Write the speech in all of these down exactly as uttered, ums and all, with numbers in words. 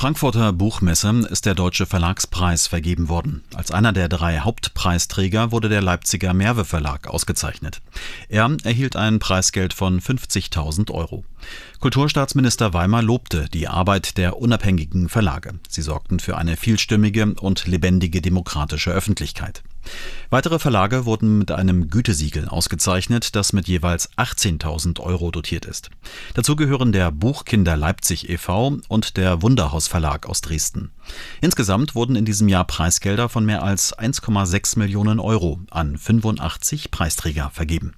Frankfurter Buchmesse ist der Deutsche Verlagspreis vergeben worden. Als einer der drei Hauptpreisträger wurde der Leipziger Mehrwe Verlag ausgezeichnet. Er erhielt ein Preisgeld von fünfzigtausend Euro. Kulturstaatsminister Weimer lobte die Arbeit der unabhängigen Verlage. Sie sorgten für eine vielstimmige und lebendige demokratische Öffentlichkeit. Weitere Verlage wurden mit einem Gütesiegel ausgezeichnet, das mit jeweils achtzehntausend Euro dotiert ist. Dazu gehören der Buchkinder Leipzig e V und der Wunderhaus Verlag aus Dresden. Insgesamt wurden in diesem Jahr Preisgelder von mehr als eins Komma sechs Millionen Euro an fünfundachtzig Preisträger vergeben.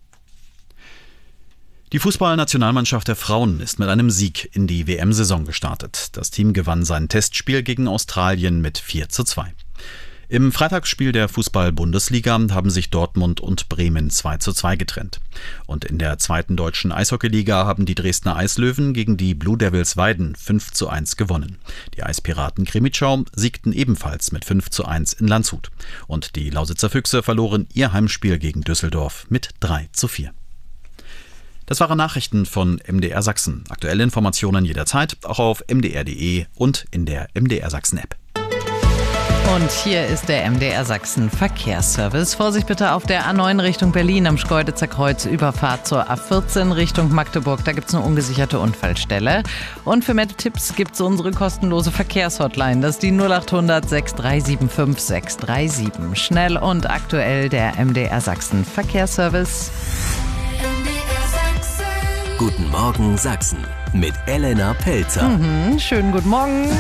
Die Fußballnationalmannschaft der Frauen ist mit einem Sieg in die W M-Saison gestartet. Das Team gewann sein Testspiel gegen Australien mit vier zu zwei. Im Freitagsspiel der Fußball-Bundesliga haben sich Dortmund und Bremen zwei zu zwei getrennt. Und in der zweiten deutschen Eishockeyliga haben die Dresdner Eislöwen gegen die Blue Devils Weiden fünf zu eins gewonnen. Die Eispiraten Krimitschau siegten ebenfalls mit fünf zu eins in Landshut. Und die Lausitzer Füchse verloren ihr Heimspiel gegen Düsseldorf mit drei zu vier. Das waren Nachrichten von M D R Sachsen. Aktuelle Informationen jederzeit, auch auf m d r punkt d e und in der M D R Sachsen App. Und hier ist der M D R Sachsen Verkehrsservice. Vorsicht bitte auf der A neun Richtung Berlin am Schkeuditzer Kreuz, Überfahrt zur A vierzehn Richtung Magdeburg. Da gibt es eine ungesicherte Unfallstelle. Und für mehr Tipps gibt es unsere kostenlose Verkehrshotline. Das ist die null acht hundert sechs drei sieben fünf sechs drei sieben. Schnell und aktuell der M D R Sachsen Verkehrsservice. Guten Morgen Sachsen mit Elena Pelzer. Mhm, schönen guten Morgen.